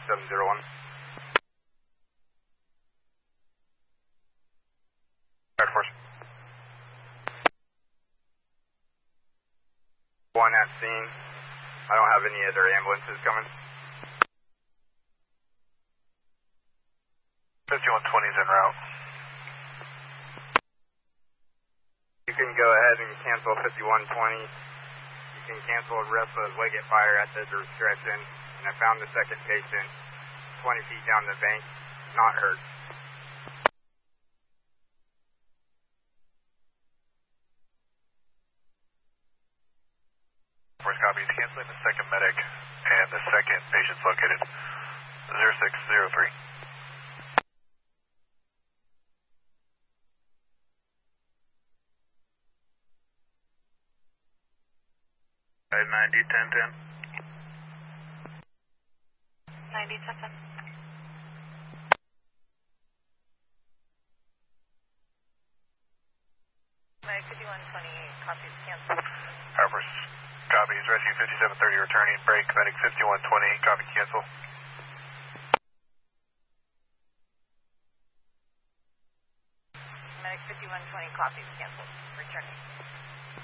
701. Air Force. 1 at scene. I don't have any other ambulances coming. 5120's en route. You can go ahead and cancel 5120. You can cancel the rest of the Liggett fire at the discretion. And I found the second patient 20 feet down the bank, not hurt. First copy is canceling the second medic and the second patient's located 0603. 90 1010. 90 1010. Meg 5120 copies canceled. Air Force copies, rescue 5730 returning, break, medic 5120, copy cancel. Medic 5120 copies canceled, returning.